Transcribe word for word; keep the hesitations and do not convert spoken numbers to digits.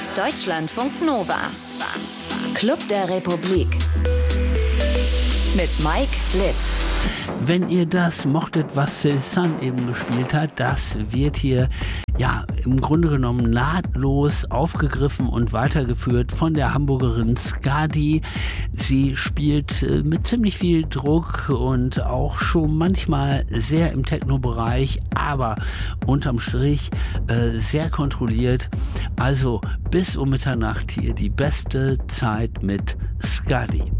Deutschlandfunk Nova. Club der Republik. Mit Mike Litt. Wenn ihr das mochtet, was Cézanne eben gespielt hat, das wird hier ja im Grunde genommen nahtlos aufgegriffen und weitergeführt von der Hamburgerin Skadi. Sie spielt äh, mit ziemlich viel Druck und auch schon manchmal sehr im Techno-Bereich, aber unterm Strich äh, sehr kontrolliert. Also bis um Mitternacht hier die beste Zeit mit Skadi.